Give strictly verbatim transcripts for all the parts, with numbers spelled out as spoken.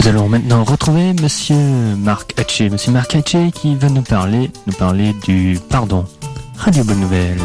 allons maintenant retrouver Monsieur Marc Hatché. Monsieur Marc Hatché qui va nous parler, nous parler du pardon. Radio Bonne Nouvelle.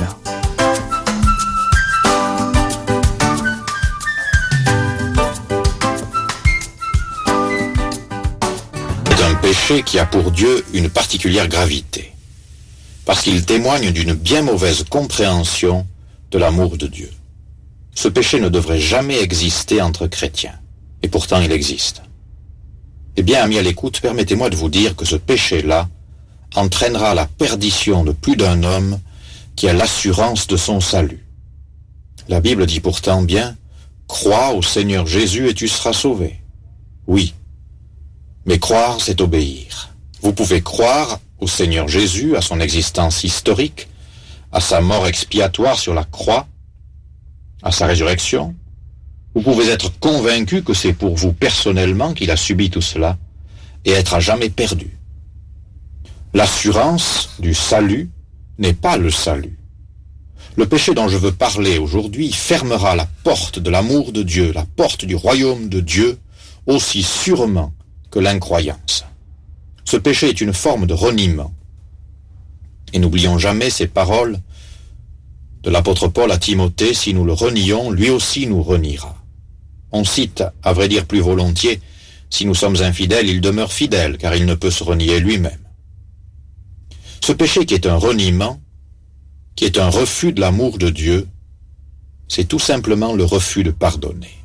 C'est un péché qui a pour Dieu une particulière gravité, parce qu'il témoigne d'une bien mauvaise compréhension de l'amour de Dieu. Ce péché ne devrait jamais exister entre chrétiens, et pourtant il existe. Eh bien, amis à l'écoute, permettez-moi de vous dire que ce péché-là entraînera la perdition de plus d'un homme qui a l'assurance de son salut. La Bible dit pourtant bien « Crois au Seigneur Jésus et tu seras sauvé ». Oui, mais croire, c'est obéir. Vous pouvez croire au Seigneur Jésus, à son existence historique, à sa mort expiatoire sur la croix, à sa résurrection. Vous pouvez être convaincu que c'est pour vous personnellement qu'il a subi tout cela et être à jamais perdu. L'assurance du salut n'est pas le salut. Le péché dont je veux parler aujourd'hui fermera la porte de l'amour de Dieu, la porte du royaume de Dieu, aussi sûrement que l'incroyance. Ce péché est une forme de reniement. Et n'oublions jamais ces paroles de l'apôtre Paul à Timothée, si nous le renions, lui aussi nous reniera. On cite, à vrai dire plus volontiers, si nous sommes infidèles, il demeure fidèle, car il ne peut se renier lui-même. Ce péché qui est un reniement, qui est un refus de l'amour de Dieu, c'est tout simplement le refus de pardonner.